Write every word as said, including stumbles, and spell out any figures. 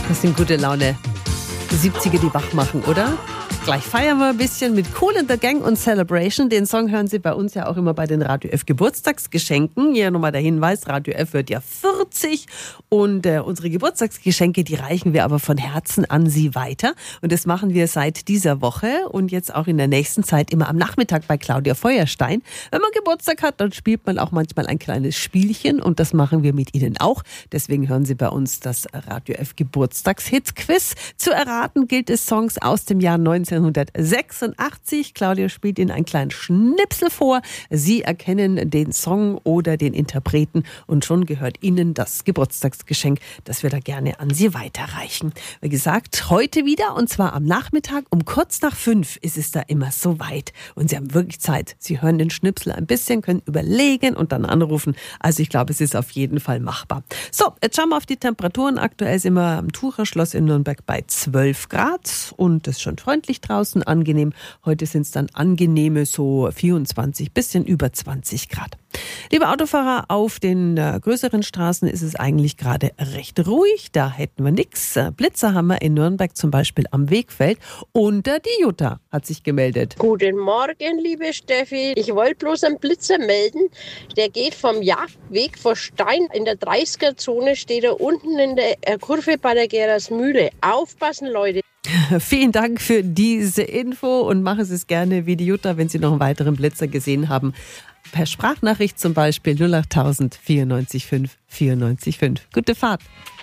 Das sind gute Laune. Die siebziger, die wach machen, oder? Gleich feiern wir ein bisschen mit Kool and the Gang und Celebration. Den Song hören Sie bei uns ja auch immer bei den Radio F Geburtstagsgeschenken. Hier nochmal der Hinweis, Radio F wird ja vierzig und äh, unsere Geburtstagsgeschenke, die reichen wir aber von Herzen an Sie weiter. Und das machen wir seit dieser Woche und jetzt auch in der nächsten Zeit immer am Nachmittag bei Claudia Feuerstein. Wenn man Geburtstag hat, dann spielt man auch manchmal ein kleines Spielchen und das machen wir mit Ihnen auch. Deswegen hören Sie bei uns das Radio F Geburtstagshits-Quiz. Zu erraten gilt es Songs aus dem Jahr neunzehnhundertsechsundachtzig. Claudia spielt Ihnen einen kleinen Schnipsel vor. Sie erkennen den Song oder den Interpreten und schon gehört Ihnen das Geburtstagsgeschenk, das wir da gerne an Sie weiterreichen. Wie gesagt, heute wieder und zwar am Nachmittag um kurz nach fünf ist es da immer so weit. Und Sie haben wirklich Zeit. Sie hören den Schnipsel ein bisschen, können überlegen und dann anrufen. Also ich glaube, es ist auf jeden Fall machbar. So, jetzt schauen wir auf die Temperaturen. Aktuell sind wir am Tucherschloss in Nürnberg bei zwölf Grad und es ist schon freundlich draußen, angenehm. Heute sind es dann angenehme so vierundzwanzig, bisschen über zwanzig Grad. Liebe Autofahrer, auf den äh, größeren Straßen ist es eigentlich gerade recht ruhig. Da hätten wir nichts. Blitzer haben wir in Nürnberg zum Beispiel am Wegfeld. Und äh, die Jutta hat sich gemeldet. Guten Morgen, liebe Steffi. Ich wollte bloß einen Blitzer melden. Der geht vom Jagdweg vor Stein. In der dreißiger-Zone steht er unten in der äh, Kurve bei der Gerersmühle. Aufpassen, Leute. Vielen Dank für diese Info und machen Sie es gerne wie die Jutta, wenn Sie noch einen weiteren Blitzer gesehen haben. Per Sprachnachricht zum Beispiel null acht tausend vierundneunzig fünf vierundneunzig fünf. Gute Fahrt.